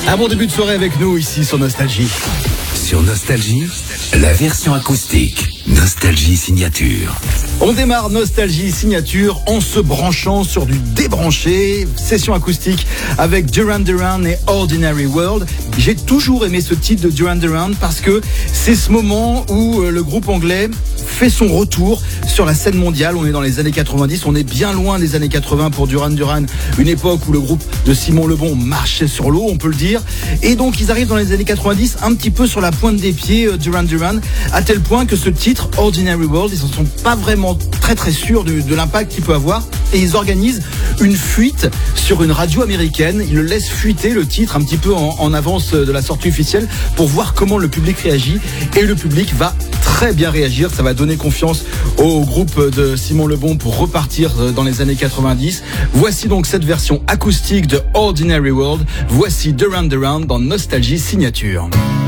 Un bon début de soirée avec nous ici sur Nostalgie. Sur Nostalgie, la version acoustique. Nostalgie Signature. On démarre Nostalgie Signature en se branchant sur du débranché. Session acoustique avec Duran Duran et Ordinary World. J'ai toujours aimé ce titre de Duran Duran parce que c'est ce moment où le groupe anglais fait son retour sur la scène mondiale. On est dans les années 90, on est bien loin des années 80 pour Duran Duran, une époque où le groupe de Simon Le Bon marchait sur l'eau, on peut le dire. Et donc ils arrivent dans les années 90 un petit peu sur la pointe des pieds, Duran Duran, à tel point que ce titre, Ordinary World, ils ne sont pas vraiment très sûrs de l'impact qu'il peut avoir. Et ils organisent une fuite sur une radio américaine. Ils le laissent fuiter, le titre, un petit peu en avance de la sortie officielle pour voir comment le public réagit. Et le public va très bien réagir. Ça va donner confiance au groupe de Simon Le Bon pour repartir dans les années 90. Voici donc cette version acoustique de Ordinary World. Voici Duran Duran dans Nostalgie Signature.